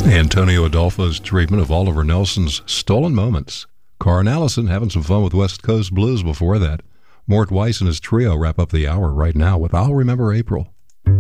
Antonio Adolfo's treatment of Oliver Nelson's Stolen Moments. Carn Allison having some fun with West Coast Blues before that. Mort Weiss and his trio wrap up the hour right now with I'll Remember April.